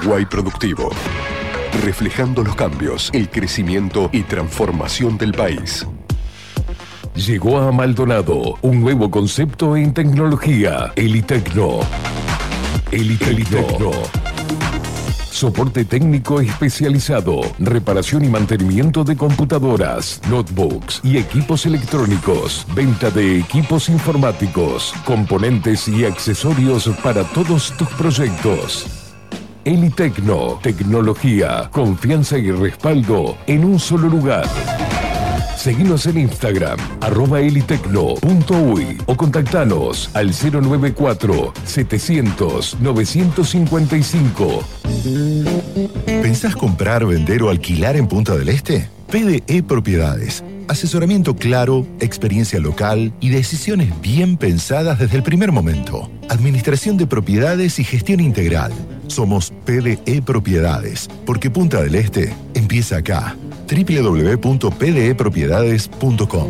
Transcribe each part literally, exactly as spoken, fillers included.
Uruguay Productivo. Reflejando los cambios, el crecimiento y transformación del país. Llegó a Maldonado un nuevo concepto en tecnología, Elitecno. Elitecno. Soporte técnico especializado, reparación y mantenimiento de computadoras, notebooks y equipos electrónicos, venta de equipos informáticos, componentes y accesorios para todos tus proyectos. Elitecno, tecnología, confianza y respaldo en un solo lugar. Seguinos en Instagram, arroba elitecno punto uy o contactanos al cero noventa y cuatro, setecientos, novecientos cincuenta y cinco. ¿Pensás comprar, vender o alquilar en Punta del Este? P D E Propiedades. Asesoramiento claro, experiencia local y decisiones bien pensadas desde el primer momento. Administración de propiedades y gestión integral. Somos P D E Propiedades, porque Punta del Este empieza acá. doble u doble u doble u punto p d e propiedades punto com.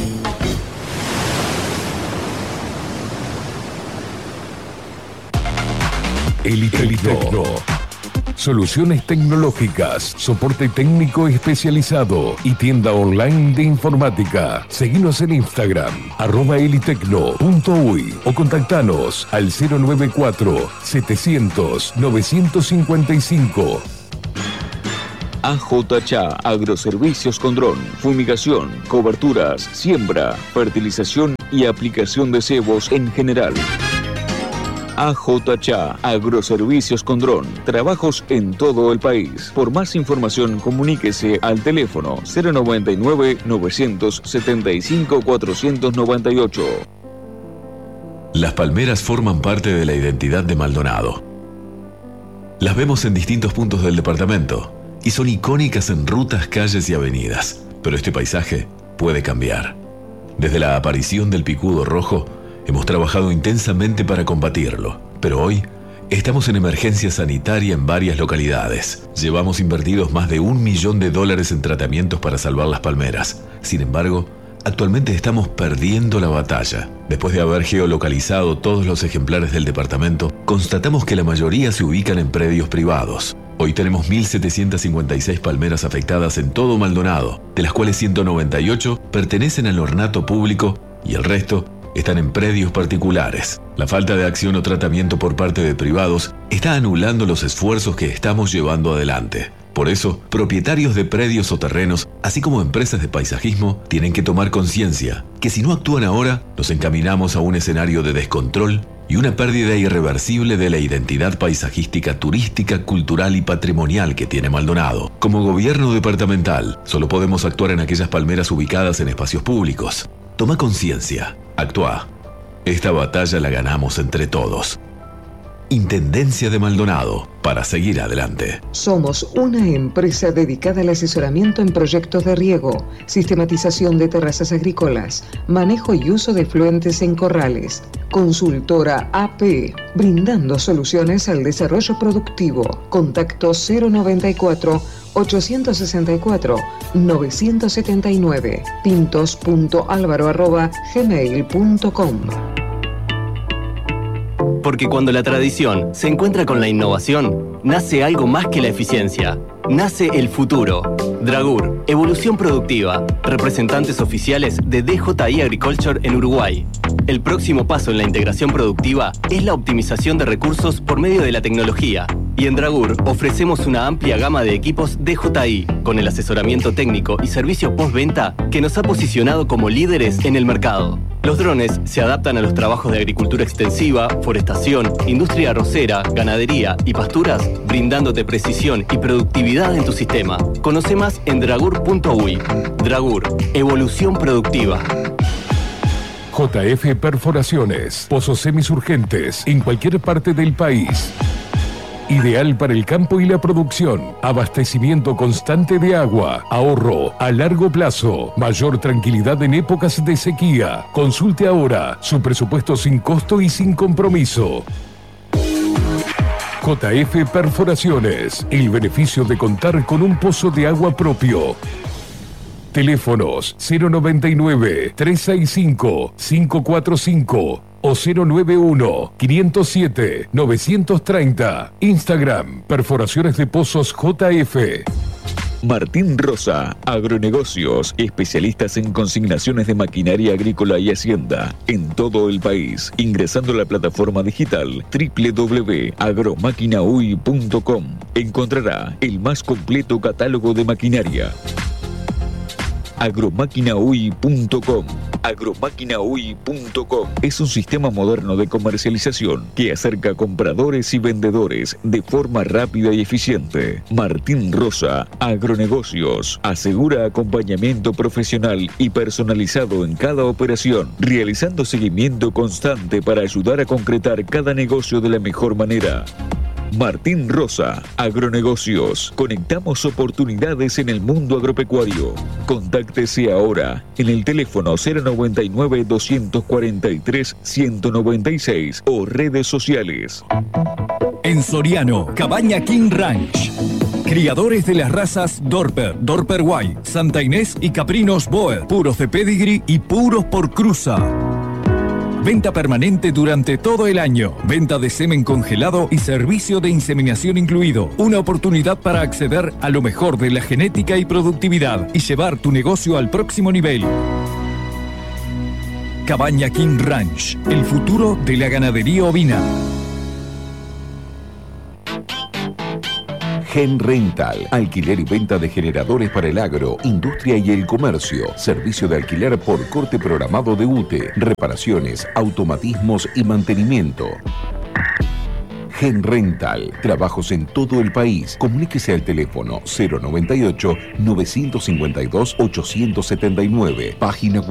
Elitecno. Soluciones tecnológicas, soporte técnico especializado y tienda online de informática. Seguinos en Instagram, arroba elitecno punto uy o contactanos al cero noventa y cuatro, setecientos, novecientos cincuenta y cinco. A J Chá Agroservicios con dron, fumigación, coberturas, siembra, fertilización y aplicación de cebos en general. A J Chá Agroservicios con dron, trabajos en todo el país. Por más información comuníquese al teléfono cero noventa y nueve, novecientos setenta y cinco, cuatrocientos noventa y ocho. Las palmeras forman parte de la identidad de Maldonado. Las vemos en distintos puntos del departamento y son icónicas en rutas, calles y avenidas. Pero este paisaje puede cambiar. Desde la aparición del picudo rojo, hemos trabajado intensamente para combatirlo. Pero hoy, estamos en emergencia sanitaria en varias localidades. Llevamos invertidos más de un millón de dólares en tratamientos para salvar las palmeras. Sin embargo, actualmente estamos perdiendo la batalla. Después de haber geolocalizado todos los ejemplares del departamento, constatamos que la mayoría se ubican en predios privados. Hoy tenemos mil setecientas cincuenta y seis palmeras afectadas en todo Maldonado, de las cuales ciento noventa y ocho pertenecen al ornato público y el resto están en predios particulares. La falta de acción o tratamiento por parte de privados está anulando los esfuerzos que estamos llevando adelante. Por eso, propietarios de predios o terrenos, así como empresas de paisajismo, tienen que tomar conciencia que si no actúan ahora, nos encaminamos a un escenario de descontrol y una pérdida irreversible de la identidad paisajística, turística, cultural y patrimonial que tiene Maldonado. Como gobierno departamental, solo podemos actuar en aquellas palmeras ubicadas en espacios públicos. Toma conciencia, actúa. Esta batalla la ganamos entre todos. Intendencia de Maldonado, para seguir adelante. Somos una empresa dedicada al asesoramiento en proyectos de riego, sistematización de terrazas agrícolas, manejo y uso de fluentes en corrales. Consultora A P, brindando soluciones al desarrollo productivo. Contacto cero noventa y cuatro, ochocientos sesenta y cuatro, novecientos setenta y nueve, pintos punto álvaro arroba gmail punto com. Porque cuando la tradición se encuentra con la innovación, nace algo más que la eficiencia. Nace el futuro. Dragur, evolución productiva. Representantes oficiales de D J I Agriculture en Uruguay. El próximo paso en la integración productiva es la optimización de recursos por medio de la tecnología. Y en Dragur ofrecemos una amplia gama de equipos D J I, con el asesoramiento técnico y servicio postventa que nos ha posicionado como líderes en el mercado. Los drones se adaptan a los trabajos de agricultura extensiva, forestación, industria arrocera, ganadería y pasturas, brindándote precisión y productividad en tu sistema. Conoce más en dragur punto uy. Dragur, evolución productiva. J F Perforaciones, pozos semisurgentes en cualquier parte del país. Ideal para el campo y la producción. Abastecimiento constante de agua. Ahorro a largo plazo. Mayor tranquilidad en épocas de sequía. Consulte ahora su presupuesto sin costo y sin compromiso. J F Perforaciones. El beneficio de contar con un pozo de agua propio. Teléfonos cero noventa y nueve, trescientos sesenta y cinco, quinientos cuarenta y cinco o cero noventa y uno, quinientos siete, novecientos treinta. Instagram, Perforaciones de Pozos J F. Martín Rosa, Agronegocios, especialistas en consignaciones de maquinaria agrícola y hacienda en todo el país. Ingresando a la plataforma digital doble u doble u doble u punto agromáquina uy punto com encontrará el más completo catálogo de maquinaria. agromáquina uy punto com. agromáquina uy punto com es un sistema moderno de comercialización que acerca compradores y vendedores de forma rápida y eficiente. Martín Rosa, Agronegocios, asegura acompañamiento profesional y personalizado en cada operación, realizando seguimiento constante para ayudar a concretar cada negocio de la mejor manera. Martín Rosa, Agronegocios. Conectamos oportunidades en el mundo agropecuario. Contáctese ahora en el teléfono cero noventa y nueve, doscientos cuarenta y tres, ciento noventa y seis o redes sociales. En Soriano, Cabaña King Ranch. Criadores de las razas Dorper, Dorper White, Santa Inés y Caprinos Boer. Puros de pedigree y puros por cruza. Venta permanente durante todo el año. Venta de semen congelado y servicio de inseminación incluido. Una oportunidad para acceder a lo mejor de la genética y productividad y llevar tu negocio al próximo nivel. Cabaña King Ranch, el futuro de la ganadería ovina. Gen Rental, alquiler y venta de generadores para el agro, industria y el comercio, servicio de alquiler por corte programado de U T E, reparaciones, automatismos y mantenimiento. Gen Rental, trabajos en todo el país. Comuníquese al teléfono cero noventa y ocho, novecientos cincuenta y dos, ochocientos setenta y nueve, página web